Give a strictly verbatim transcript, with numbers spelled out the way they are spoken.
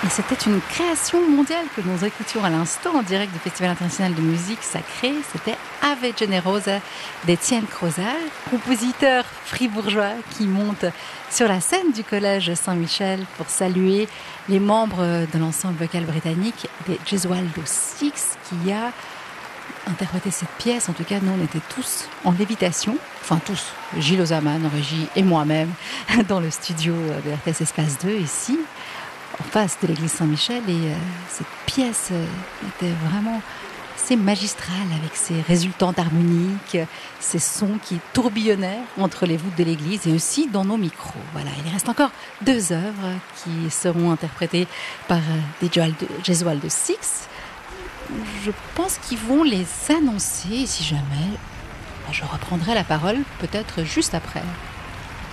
Et c'était une création mondiale que nous écoutions à l'instant en direct du Festival international de musique sacrée. C'était Ave Generosa d'Étienne Crozat, compositeur fribourgeois qui monte sur la scène du Collège Saint-Michel pour saluer les membres de l'ensemble vocal britannique des Gesualdo Six qui a interprété cette pièce. En tout cas, nous, on était tous en lévitation. Enfin, tous. Gilles Ozaman en régie et moi-même dans le studio de R T S Espace deux ici, en face de l'église Saint-Michel, et euh, cette pièce euh, était vraiment assez magistrale avec ses résultantes harmoniques, ces sons qui tourbillonnaient entre les voûtes de l'église et aussi dans nos micros. Voilà, il reste encore deux œuvres qui seront interprétées par euh, des Gesualdo Six. Je pense qu'ils vont les annoncer, si jamais, je reprendrai la parole peut-être juste après.